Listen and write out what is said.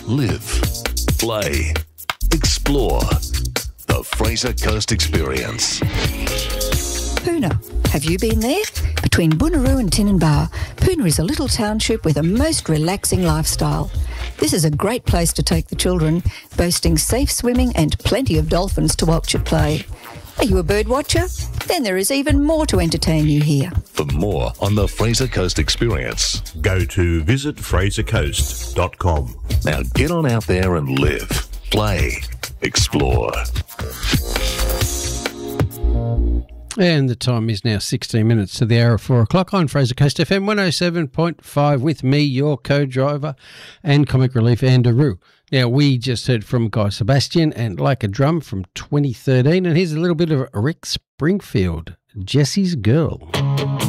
live, play, explore. The Fraser Coast Experience. Poona. Have you been there? Between Bunuroo and Tinninbar, Poona is a little township with a most relaxing lifestyle. This is a great place to take the children, boasting safe swimming and plenty of dolphins to watch at play. Are you a bird watcher? Then there is even more to entertain you here. For more on the Fraser Coast Experience, go to visitfrasercoast.com. Now get on out there and live, play, explore. And the time is now 16 minutes to the hour of 4 o'clock on Fraser Coast FM 107.5 with me, your co-driver and comic relief, Andrew. Now, we just heard from Guy Sebastian and Like a Drum from 2013, and here's a little bit of Rick Springfield, Jesse's Girl.